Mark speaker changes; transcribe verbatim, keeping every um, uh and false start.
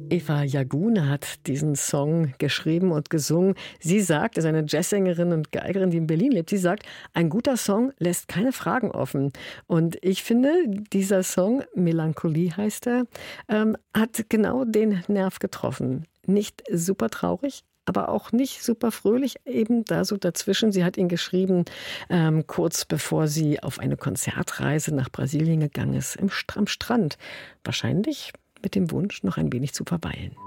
Speaker 1: Eva Jagune hat diesen Song geschrieben und gesungen. Sie sagt, ist eine Jazzsängerin und Geigerin, die in Berlin lebt. Sie sagt, ein guter Song lässt keine Fragen offen. Und ich finde, dieser Song, Melancholie heißt er, ähm, hat genau den Nerv getroffen. Nicht super traurig, aber auch nicht super fröhlich, eben da so dazwischen. Sie hat ihn geschrieben, ähm, kurz bevor sie auf eine Konzertreise nach Brasilien gegangen ist, im, am Strand. Wahrscheinlich mit dem Wunsch, noch ein wenig zu verweilen.